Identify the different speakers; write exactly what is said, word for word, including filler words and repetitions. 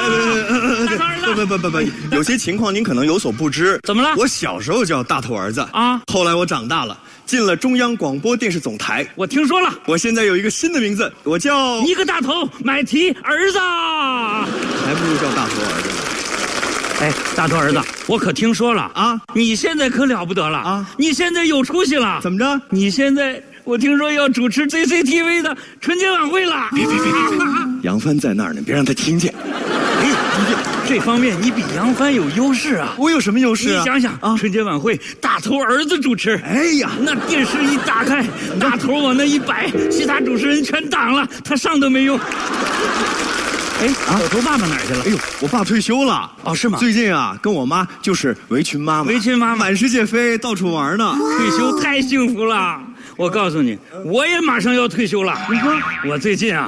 Speaker 1: 大头儿子。
Speaker 2: 不不不不不，有些情况您可能有所不知。
Speaker 1: 怎么了？
Speaker 2: 我小时候叫大头儿子
Speaker 1: 啊，
Speaker 2: 后来我长大了，进了中央广播电视总台。
Speaker 1: 我听说了，
Speaker 2: 我现在有一个新的名字，我叫
Speaker 1: 一个大头买提儿子，
Speaker 2: 还不如叫大头儿子呢。
Speaker 1: 哎，大头儿子，我可听说了
Speaker 2: 啊，
Speaker 1: 你现在可了不得了
Speaker 2: 啊！
Speaker 1: 你现在有出息了，
Speaker 2: 怎么着？
Speaker 1: 你现在我听说要主持 C C T V 的春节晚会了。
Speaker 2: 别别别别别！杨帆在那儿呢，别让他听见。
Speaker 1: 哎，这方面你比杨帆有优势啊！
Speaker 2: 我有什么优势啊？
Speaker 1: 你想想啊，春节晚会大头儿子主持，
Speaker 2: 哎呀，
Speaker 1: 那电视一打开，大头往那一摆，其他主持人全挡了，他上都没用。哎，啊，小头爸爸哪儿去了？
Speaker 2: 哎呦，我爸退休了。
Speaker 1: 哦，是吗？
Speaker 2: 最近啊，跟我妈就是围裙妈妈，
Speaker 1: 围裙妈妈
Speaker 2: 满世界飞，到处玩呢。
Speaker 1: 退休太幸福了。我告诉你，我也马上要退休了。你说，我最近啊。